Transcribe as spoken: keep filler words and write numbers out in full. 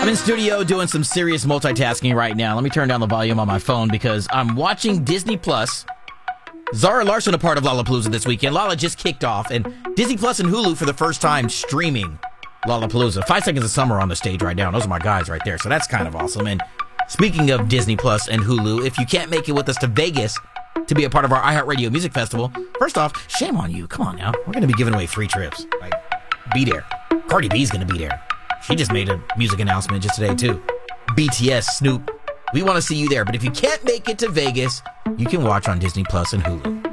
I'm in studio doing some serious multitasking right now. Let me turn down the volume on my phone because I'm watching Disney Plus. Zara Larson, a part of Lollapalooza this weekend. Lolla just kicked off, and Disney Plus and Hulu for the first time streaming Lollapalooza. Five Seconds of Summer on the stage right now. Those are my guys right there, so that's kind of awesome. And speaking of Disney Plus and Hulu, if you can't make it with us to Vegas to be a part of our iHeartRadio Music Festival, first off, shame on you. Come on now. We're going to be giving away free trips. Like, be there. Cardi B's going to be there. She just made a music announcement just today, too. B T S, Snoop. We want to see you there. But if you can't make it to Vegas, you can watch on Disney Plus and Hulu.